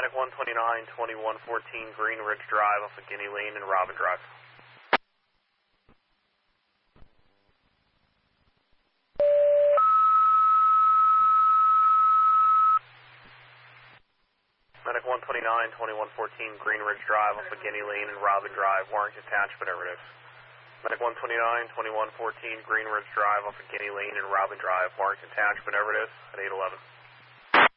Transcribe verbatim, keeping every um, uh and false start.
Medic one twenty-nine, twenty-one fourteen Green Ridge Drive off of Guinea Lane and Robin Drive. Medic one twenty-nine, twenty-one fourteen Green Ridge Drive off of Guinea Lane and Robin Drive, Warrington Township, whatever it is. Medic one twenty-nine, twenty-one fourteen Green Ridge Drive off of Guinea Lane and Robin Drive, Warrington Township, whatever it is, at eight eleven.